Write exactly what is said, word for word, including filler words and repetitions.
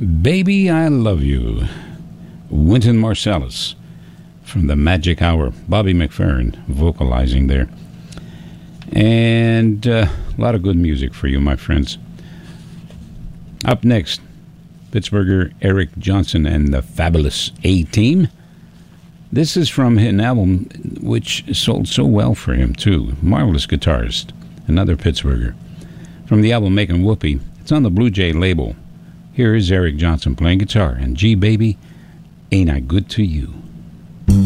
Baby, I Love You. Wynton Marsalis from the Magic Hour. Bobby McFerrin vocalizing there. And uh, a lot of good music for you, my friends. Up next, Pittsburgher Eric Johnson and the Fabulous A-Team. This is from an album which sold so well for him, too. Marvelous guitarist, another Pittsburgher. From the album Making Whoopee, it's on the Blue Jay label. Here is Eric Johnson playing guitar, and Gee Baby, Ain't I Good to You?